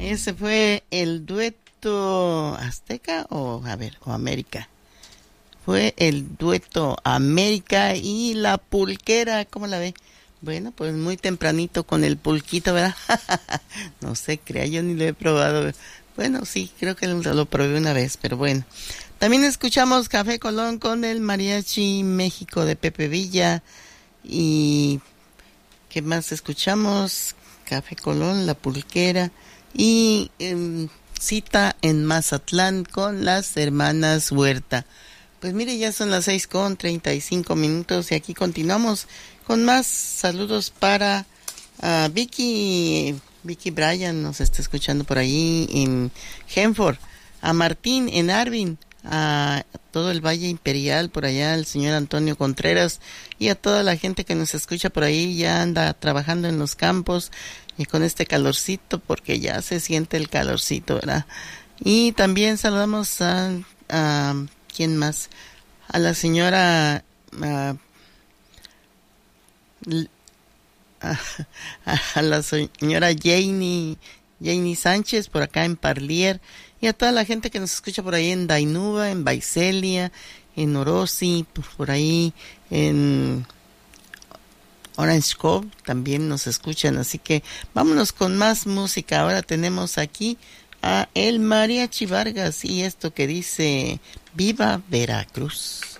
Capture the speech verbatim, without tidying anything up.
Ese fue el dueto Azteca o, a ver, o América. Fue el dueto América y la Pulquera, ¿cómo la ve? Bueno, pues muy tempranito con el pulquito, ¿verdad? No se crea, yo ni lo he probado. Bueno, sí, creo que lo, lo probé una vez, pero bueno. También escuchamos Café Colón con el Mariachi México de Pepe Villa. Y ¿qué más escuchamos? Café Colón, La Pulquera y eh, Cita en Mazatlán con las hermanas Huerta. Pues mire, ya son las seis con treinta y cinco minutos y aquí continuamos con más saludos para uh, Vicky. Vicky Bryan nos está escuchando por ahí en Henford, a Martín en Arvin, a todo el Valle Imperial por allá, el señor Antonio Contreras y a toda la gente que nos escucha por ahí, ya anda trabajando en los campos y con este calorcito, porque ya se siente el calorcito, ¿verdad? Y también saludamos a, a ¿quién más? A la señora a, a, a la señora Janie Janie Sánchez por acá en Parlier, y a toda la gente que nos escucha por ahí en Dainuba, en Vaiselia, en Orosi, por ahí en Orange Cove también nos escuchan. Así que vámonos con más música. Ahora tenemos aquí a el Mariachi Vargas y esto que dice Viva Veracruz.